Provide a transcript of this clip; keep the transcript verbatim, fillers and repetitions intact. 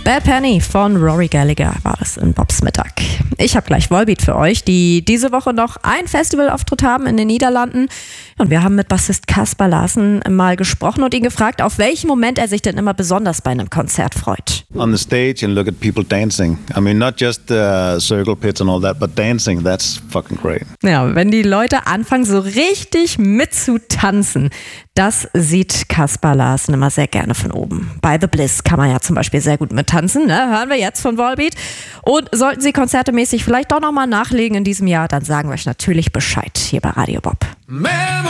Bad Penny von Rory Gallagher war das in Bobs Mittag. Ich habe gleich Volbeat für euch, die diese Woche noch ein Festivalauftritt haben in den Niederlanden. Und wir haben mit Bassist Kaspar Larsen mal gesprochen und ihn gefragt, auf welchen Moment er sich denn immer besonders bei einem Konzert freut. On the stage and look at people dancing. I mean, not just uh, circle pits and all that, but dancing, that's fucking great. Ja, wenn die Leute anfangen, so richtig mitzutanzen, das sieht Kaspar Larsen immer sehr gerne von oben. Bei The Bliss kann man ja zum Beispiel sehr gut mittanzen, ne? Hören wir jetzt von Volbeat. Und sollten Sie konzertemäßig vielleicht doch nochmal nachlegen in diesem Jahr, dann sagen wir euch natürlich Bescheid hier bei Radio Bob.